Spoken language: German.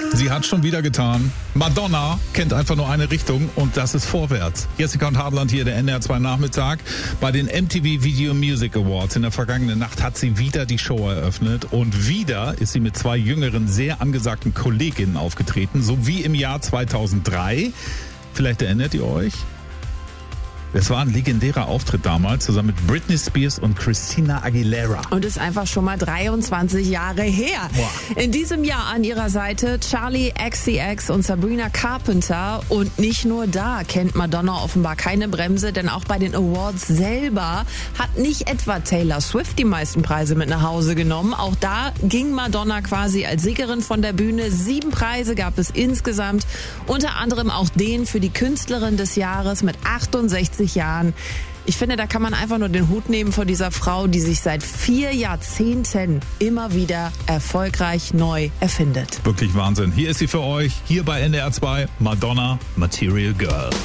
Sie hat schon wieder getan. Madonna kennt einfach nur eine Richtung und das ist vorwärts. Jessica und Hartland hier, der NDR 2 Nachmittag. Bei den MTV Video Music Awards in der vergangenen Nacht hat sie wieder die Show eröffnet und wieder ist sie mit zwei jüngeren, sehr angesagten Kolleginnen aufgetreten, so wie im Jahr 2003. Vielleicht erinnert ihr euch? Es war ein legendärer Auftritt damals, zusammen mit Britney Spears und Christina Aguilera. Und ist einfach schon mal 23 Jahre her. Boah. In diesem Jahr an ihrer Seite Charli XCX und Sabrina Carpenter. Und nicht nur da kennt Madonna offenbar keine Bremse, denn auch bei den Awards selber hat nicht etwa Taylor Swift die meisten Preise mit nach Hause genommen. Auch da ging Madonna quasi als Siegerin von der Bühne. 7 Preise gab es insgesamt, unter anderem auch den für die Künstlerin des Jahres mit 68 Jahren. Ich finde, da kann man einfach nur den Hut nehmen vor dieser Frau, die sich seit 4 Jahrzehnten immer wieder erfolgreich neu erfindet. Wirklich Wahnsinn. Hier ist sie für euch, hier bei NDR 2, Madonna, Material Girl.